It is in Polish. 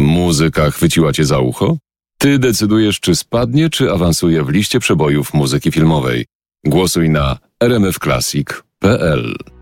muzyka chwyciła cię za ucho? Ty decydujesz, czy spadnie, czy awansuje w liście przebojów muzyki filmowej. Głosuj na rmfclassic.pl.